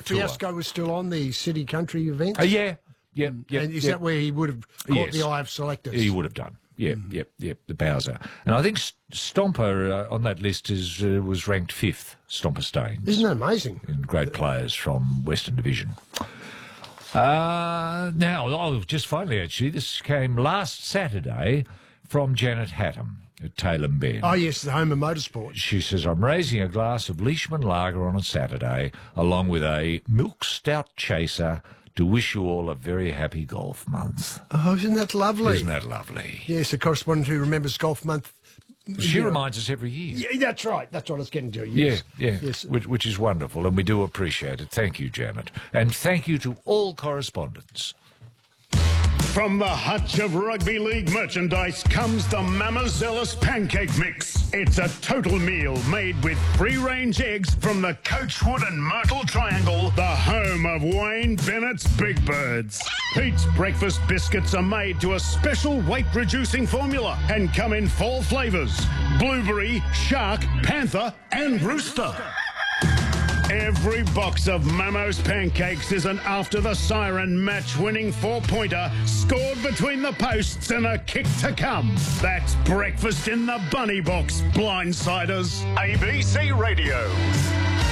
Fiasco was still on the City Country event? Yeah. And is that where he would have caught the eye of selectors? He would have done. Yep, the Bowser. And I think Stomper on that list was ranked 5th, Stomper Staines. Isn't that amazing? And great players from Western Division. Just finally, actually, this came last Saturday from Janet Hatton at Tailem Bend. Oh, yes, the home of motorsport. She says, I'm raising a glass of Leishman Lager on a Saturday, along with a milk stout chaser, to wish you all a very happy golf month. Oh, isn't that lovely? Isn't that lovely? Yes, a correspondent who remembers golf month. She reminds us every year. Yeah, that's right. That's what I was getting to. Yes. Yes. Which is wonderful, and we do appreciate it. Thank you, Janet. And thank you to all correspondents. From the hutch of rugby league merchandise comes the Mamazella's Pancake Mix. It's a total meal made with free-range eggs from the Coachwood and Myrtle Triangle, the home of Wayne Bennett's Big Birds. Pete's breakfast biscuits are made to a special weight-reducing formula and come in 4 flavours: blueberry, shark, panther and rooster. Every box of Mamo's Pancakes is an After the Siren match-winning 4-pointer scored between the posts and a kick to come. That's breakfast in the bunny box, blindsiders. ABC Radio.